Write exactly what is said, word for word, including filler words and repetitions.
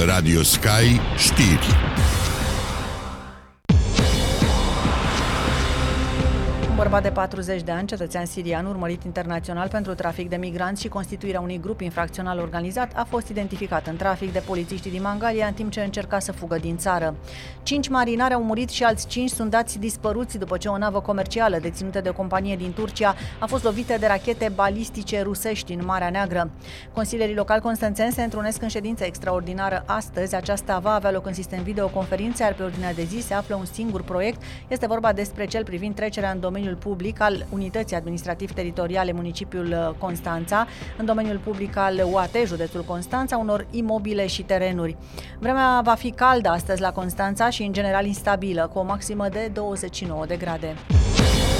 Radio Sky Știri. Un bărbat de patruzeci de ani, cetățean sirian, urmărit internațional pentru trafic de migranți și constituirea unui grup infracțional organizat, a fost identificat în trafic de polițiștii din Mangalia în timp ce încerca să fugă din țară. Cinci marinari au murit și alți cinci sunt dați dispăruți după ce o navă comercială deținută de o companie din Turcia a fost lovită de rachete balistice rusești în Marea Neagră. Consilierii locali constanțeni se întrunesc în ședință extraordinară astăzi. Aceasta va avea loc în sistem videoconferințe, iar pe ordinea de zi se află un singur proiect. Este vorba despre cel privind trecerea în domeniul public al Unității Administrativ-Teritoriale Municipiul Constanța, în domeniul public al U A T, județul Constanța, unor imobile și terenuri. Vremea va fi caldă astăzi la Constanța și în general instabilă, cu o maximă de douăzeci și nouă de grade.